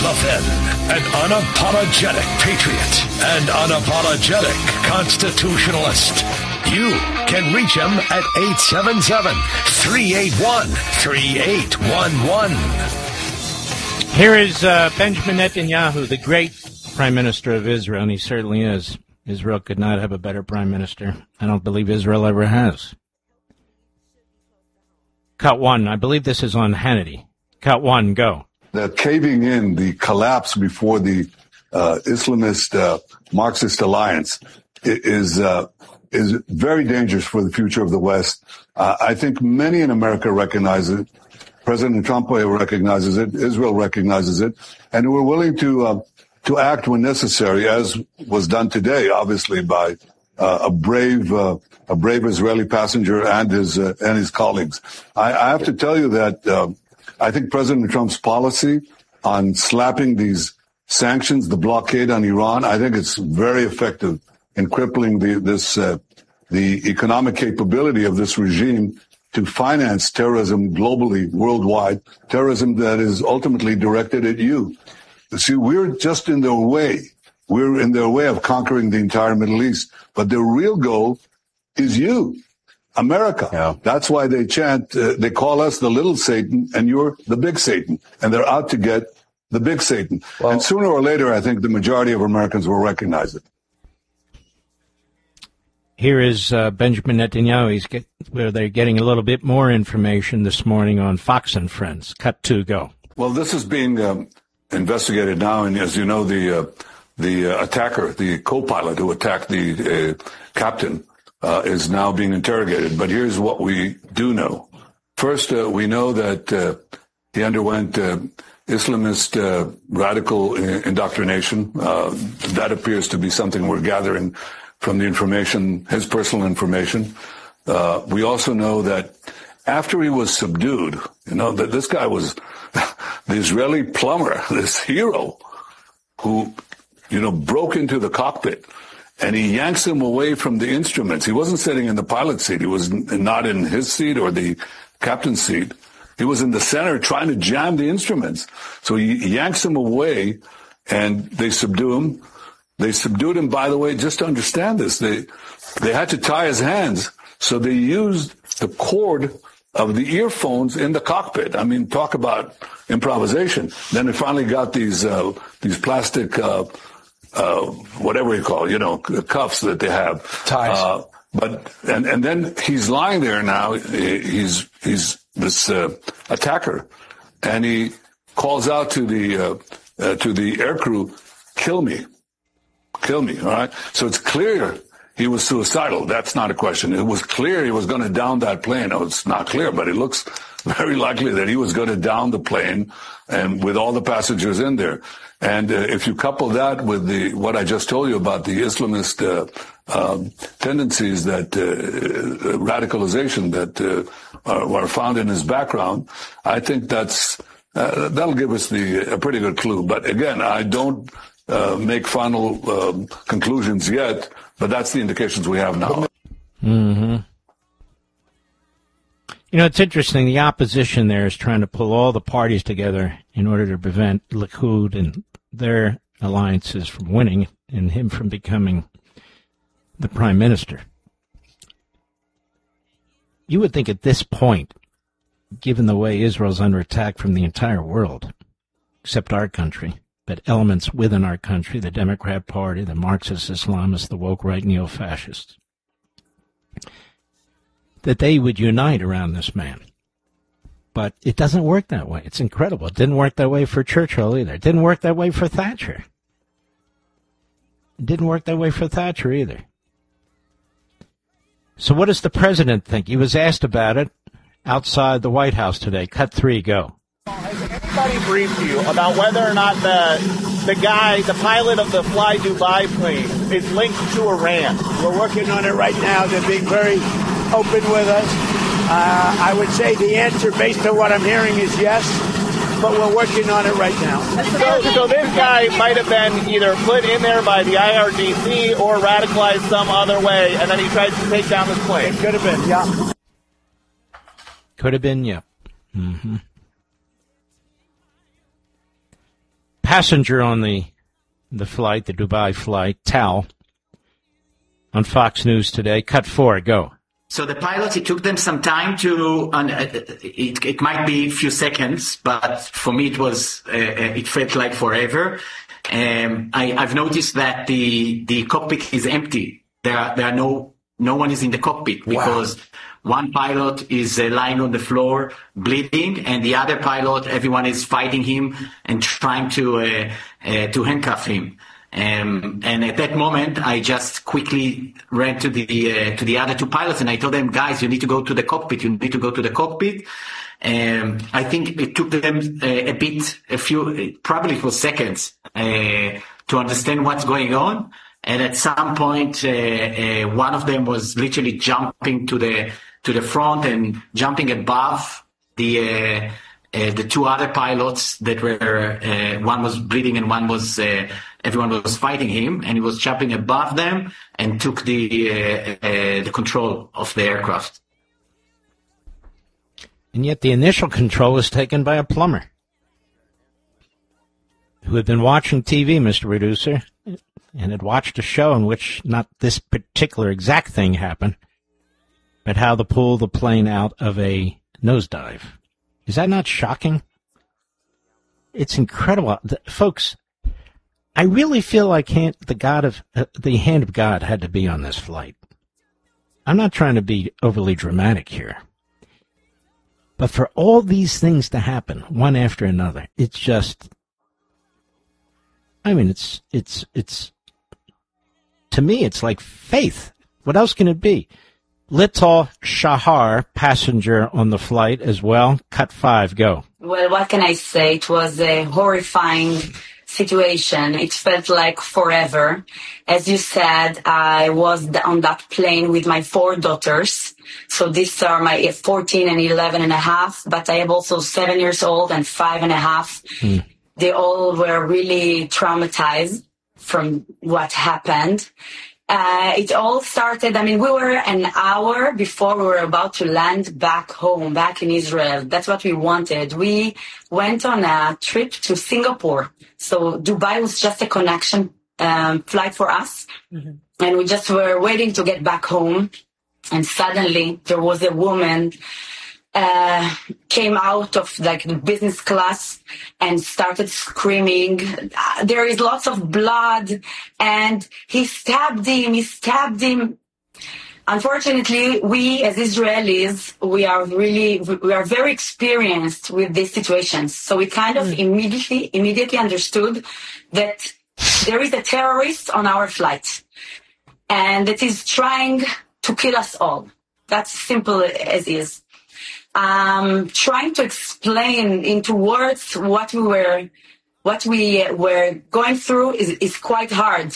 the Finn, an unapologetic patriot and unapologetic constitutionalist. You can reach him at 877-381-3811. Here is Benjamin Netanyahu, the great Prime Minister of Israel, and he certainly is. Israel could not have a better Prime Minister. I don't believe Israel ever has. Cut one. I believe this is on Hannity. Cut one, go. The caving in, the collapse before the Islamist Marxist alliance is very dangerous for the future of the West. I think many in America recognize it. President Trump recognizes it. Israel recognizes it. And we're willing to act when necessary, as was done today, obviously, by a brave Israeli passenger and his colleagues. I have to tell you that I think President Trump's policy on slapping these sanctions, the blockade on Iran, I think it's very effective in crippling the economic capability of this regime to finance terrorism globally, worldwide, terrorism that is ultimately directed at you. See, we're just in their way. We're in their way of conquering the entire Middle East. But the real goal is you, America. Yeah. That's why they chant, they call us the little Satan, and you're the big Satan. And they're out to get the big Satan. Well, and sooner or later, I think the majority of Americans will recognize it. Here is Benjamin Netanyahu, where they're getting a little bit more information this morning on Fox and Friends. Cut two, go. Well, this is being investigated now, and as you know, the attacker, the co-pilot who attacked the captain, is now being interrogated. But here's what we do know. First, we know that he underwent Islamist radical indoctrination. That appears to be something we're gathering from the information, his personal information. We also know that after he was subdued, that this guy was the Israeli plumber, this hero who, broke into the cockpit, and he yanks him away from the instruments. He wasn't sitting in the pilot's seat. He was not in his seat or the captain's seat. He was in the center trying to jam the instruments. So he yanks him away, and they subdue him. They subdued him, by the way, just to understand this. They had to tie his hands, so they used the cord of the earphones in the cockpit. I mean, talk about improvisation. Then they finally got these plastic, whatever you call it, cuffs that they have. Ties. And then he's lying there now. He's this attacker, and he calls out to the aircrew, "Kill me. Kill me," all right? So it's clear he was suicidal. That's not a question. It was clear he was going to down that plane. Oh, it's not clear, but it looks very likely that he was going to down the plane and with all the passengers in there. And if you couple that with what I just told you about the Islamist tendencies, that radicalization that are found in his background, I think that'll give us a pretty good clue. But again, I don't make final conclusions yet, but that's the indications we have now. Mm-hmm. It's interesting. The opposition there is trying to pull all the parties together in order to prevent Likud and their alliances from winning and him from becoming the prime minister. You would think at this point, given the way Israel's under attack from the entire world, except our country, but elements within our country, the Democrat Party, the Marxist Islamists, the woke right neo-fascists, that they would unite around this man. But it doesn't work that way. It's incredible. It didn't work that way for Churchill either. It didn't work that way for Thatcher. It didn't work that way for Thatcher either. So what does the president think? He was asked about it outside the White House today. Cut three, go. Has anybody briefed you about whether or not the pilot of the Fly Dubai plane is linked to Iran? We're working on it right now. They're being very open with us. I would say the answer, based on what I'm hearing, is yes, but we're working on it right now. So this guy might have been either put in there by the IRGC or radicalized some other way, and then he tried to take down this plane. It could have been, yeah. Could have been, yeah. Mm-hmm. passenger on the flight, the Dubai flight, Tal, on Fox News today. Cut 4, go. So the pilots, it took them some time to, it might be a few seconds, but for me it felt like forever. I've noticed that the cockpit is empty. There are no one is in the cockpit because one pilot is lying on the floor bleeding, and the other pilot, everyone is fighting him and trying to handcuff him. And at that moment, I just quickly ran to the other two pilots, and I told them, guys, you need to go to the cockpit. You need to go to the cockpit. I think it took them probably for seconds, to understand what's going on. And at some point, one of them was literally jumping to the front and jumping above the two other pilots that were, one was bleeding and one was, everyone was fighting him, and he was jumping above them and took the control of the aircraft. And yet the initial control was taken by a plumber who had been watching TV, Mr. Producer, and had watched a show in which not this particular exact thing happened, but how to pull the plane out of a nosedive. Is that not shocking? It's incredible. Folks, I really feel like the hand of God had to be on this flight. I'm not trying to be overly dramatic here. But for all these things to happen, one after another, it's just, I mean, it's, to me, it's like faith. What else can it be? Lital Shahar, passenger on the flight as well. Cut 5, go. Well, what can I say? It was a horrifying situation. It felt like forever. As you said, I was on that plane with my 4 daughters. So these are my 14 and 11 and a half, but I have also 7 years old and 5 and a half. They all were really traumatized from what happened. It all started, we were an hour before we were about to land back home, back in Israel. That's what we wanted. We went on a trip to Singapore. So Dubai was just a connection flight for us. Mm-hmm. And we just were waiting to get back home. And suddenly there was a woman came out of the business class and started screaming. There is lots of blood, and he stabbed him. Unfortunately, we as Israelis, we are very experienced with these situations. So we kind of immediately understood that there is a terrorist on our flight and that is trying to kill us all. That's simple as is. Trying to explain into words what we were going through is quite hard.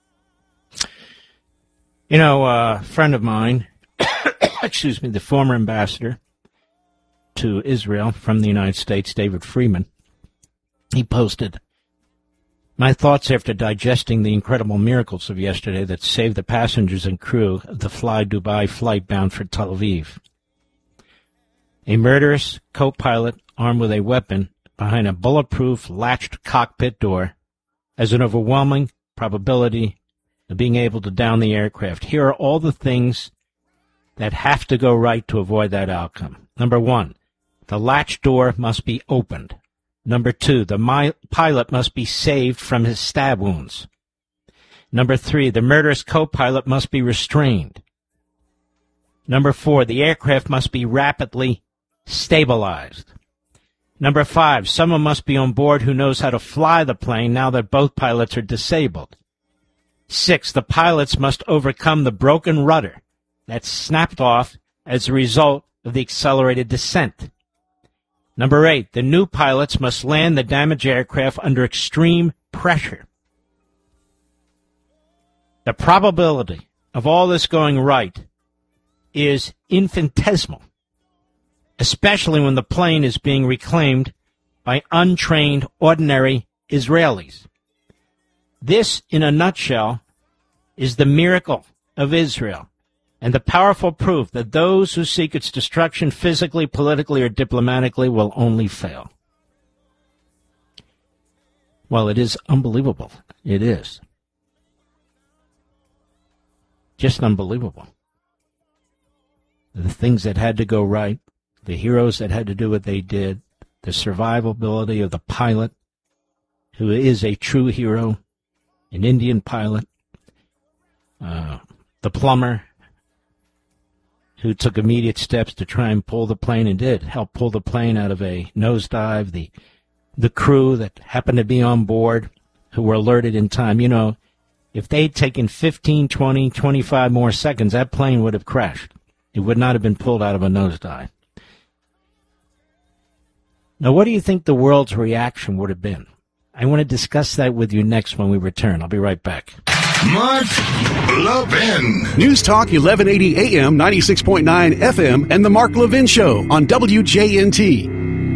You know, a friend of mine, excuse me, the former ambassador to Israel from the United States, David Freeman, he posted, "My thoughts after digesting the incredible miracles of yesterday that saved the passengers and crew of the Fly Dubai flight bound for Tel Aviv. A murderous co-pilot armed with a weapon behind a bulletproof latched cockpit door has an overwhelming probability of being able to down the aircraft. Here are all the things that have to go right to avoid that outcome. Number 1, the latch door must be opened. Number 2, the pilot must be saved from his stab wounds. Number 3, the murderous co-pilot must be restrained. Number 4, the aircraft must be rapidly stabilized. Number 5, someone must be on board who knows how to fly the plane now that both pilots are disabled. 6, the pilots must overcome the broken rudder that snapped off as a result of the accelerated descent. Number 8, the new pilots must land the damaged aircraft under extreme pressure. The probability of all this going right is infinitesimal, especially when the plane is being reclaimed by untrained, ordinary Israelis. This, in a nutshell, is the miracle of Israel and the powerful proof that those who seek its destruction physically, politically, or diplomatically will only fail." Well, it is unbelievable. It is. Just unbelievable. The things that had to go right, the heroes that had to do what they did, the survivability of the pilot, who is a true hero, an Indian pilot, the plumber, who took immediate steps to try and pull the plane and did help pull the plane out of a nosedive, the crew that happened to be on board who were alerted in time. You know, if they'd taken 15, 20, 25 more seconds, that plane would have crashed. It would not have been pulled out of a nosedive. Now, what do you think the world's reaction would have been? I want to discuss that with you next when we return. I'll be right back. Mark Levin. News Talk 1180 AM, 96.9 FM, and The Mark Levin Show on WJNT.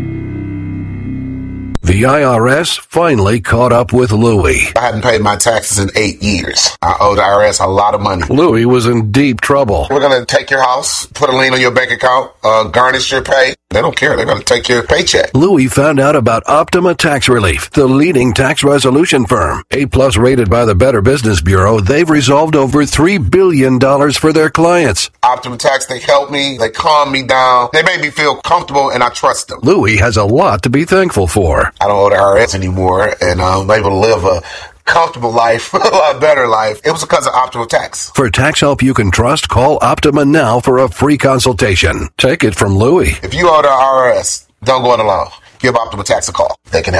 The IRS finally caught up with Louie. I hadn't paid my taxes in 8 years. I owed the IRS a lot of money. Louie was in deep trouble. We're going to take your house, put a lien on your bank account, garnish your pay. They don't care. They're going to take your paycheck. Louie found out about Optima Tax Relief, the leading tax resolution firm. A+ rated by the Better Business Bureau, they've resolved over $3 billion for their clients. Optima Tax, they help me. They calm me down. They make me feel comfortable, and I trust them. Louie has a lot to be thankful for. I don't owe the IRS anymore, and I'm able to live a comfortable life, a lot better life. It was because of Optima Tax. For tax help you can trust, call Optima now for a free consultation. Take it from Louie. If you owe the IRS, don't go it alone. Give Optima Tax a call. They can help.